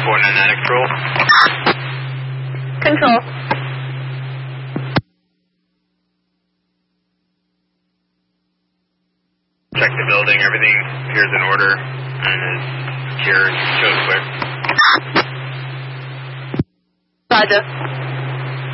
499 control. Control. Check the building, everything appears in order and is secure, shows clear. Roger.